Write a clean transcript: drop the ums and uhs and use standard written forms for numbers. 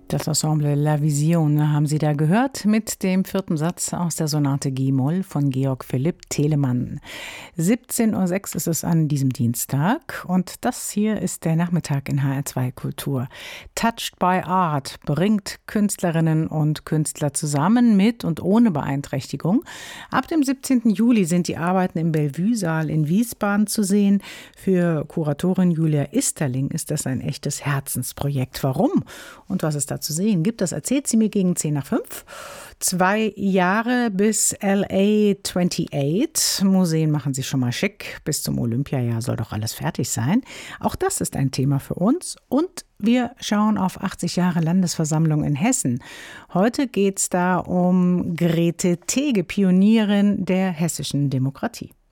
Das Ensemble La Vision haben Sie da gehört mit dem 4. Satz aus der Sonate G-Moll von Georg Philipp Telemann. 17:06 Uhr ist es an diesem Dienstag und das hier ist der Nachmittag in HR2 Kultur. Touched by Art bringt Künstlerinnen und Künstler zusammen mit und ohne Beeinträchtigung. Ab dem 17. Juli sind die Arbeiten im Bellevue-Saal in Wiesbaden zu sehen. Für Kuratorin Julia Isterling ist das ein echtes Herzensprojekt. Warum und was es da zu sehen gibt, das erzählt sie mir gegen 5:10. 2 Jahre bis LA 28. Museen machen sich schon mal schick. Bis zum Olympiajahr soll doch alles fertig sein. Auch das ist ein Thema für uns. Und wir schauen auf 80 Jahre Landesversammlung in Hessen. Heute geht es da um Grete Tege, Pionierin der hessischen Demokratie.